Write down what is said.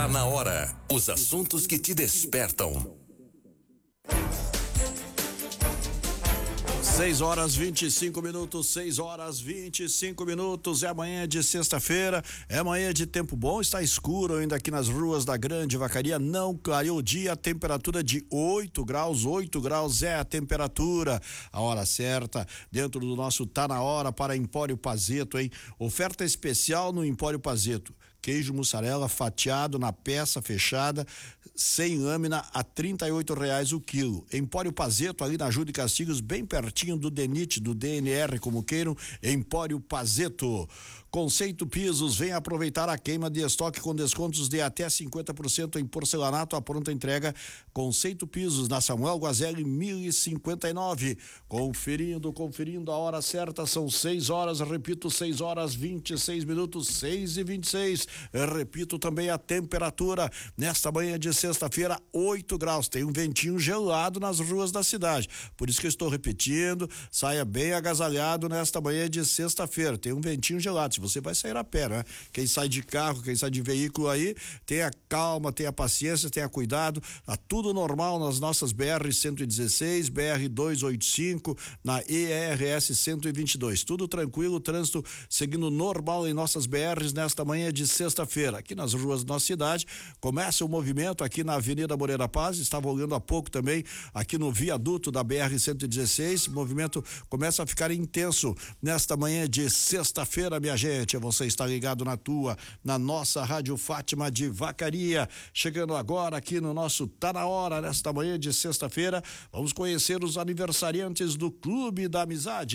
Tá na hora. Os assuntos que te despertam. 6h25, 6h25. É amanhã de sexta-feira, é amanhã de tempo bom, está escuro ainda aqui nas ruas da Grande Vacaria, não clareou o dia, a temperatura de 8 graus é a temperatura, a hora certa, dentro do nosso Tá na Hora para Empório Pazeto, hein? Oferta especial no Empório Pazeto. Queijo mussarela fatiado na peça fechada, sem lâmina, a R$ 38 o quilo. Empório Pazeto, ali na Júlio de Castigos, bem pertinho do DENIT, do DNR, como queiram, Empório Pazeto. Conceito Pisos, vem aproveitar a queima de estoque com descontos de até 50% em porcelanato, a pronta entrega. Conceito Pisos, na Samuel Guazelli 1059. Conferindo a hora certa, são 6h, repito, 6h26, 6h26. Repito também a temperatura nesta manhã de sexta-feira, 8 graus. Tem um ventinho gelado nas ruas da cidade. Por isso que eu estou repetindo, saia bem agasalhado nesta manhã de sexta-feira. Tem um ventinho gelado. Se você vai sair a pé, né? Quem sai de carro, quem sai de veículo aí, tenha calma, tenha paciência, tenha cuidado. Tá tudo normal nas nossas BR 116, BR 285, na ERS 122. Tudo tranquilo, trânsito seguindo normal em nossas BRs nesta manhã de sexta-feira. Aqui nas ruas da nossa cidade, começa o movimento aqui na Avenida Moreira Paz, estava olhando há pouco também aqui no viaduto da BR 116, o movimento começa a ficar intenso nesta manhã de sexta-feira, minha gente. Você está ligado na nossa Rádio Fátima de Vacaria, chegando agora aqui no nosso Tá na Hora, nesta manhã de sexta-feira. Vamos conhecer os aniversariantes do Clube da Amizade.